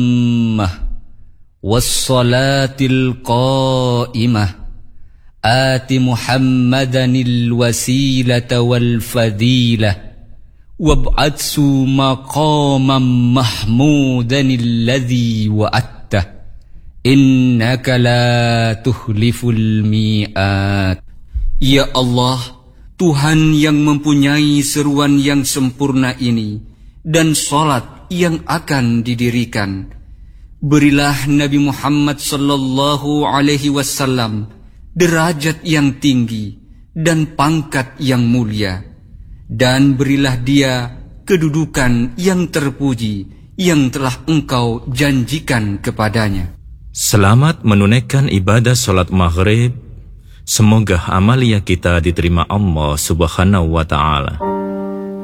wassalatil qa'imah ati Muhammadanil wasilata wal fadilah wab'atsu maqaman mahmudanil ladzi wa'attah innaka la tuhliful mi'at. Ya Allah, Tuhan yang mempunyai seruan yang sempurna ini dan salat yang akan didirikan, berilah Nabi Muhammad sallallahu alaihi wasallam derajat yang tinggi dan pangkat yang mulia, dan berilah dia kedudukan yang terpuji yang telah Engkau janjikan kepadanya. Selamat menunaikan ibadah salat maghrib. Semoga amalia kita diterima Allah Subhanahu wa ta'ala.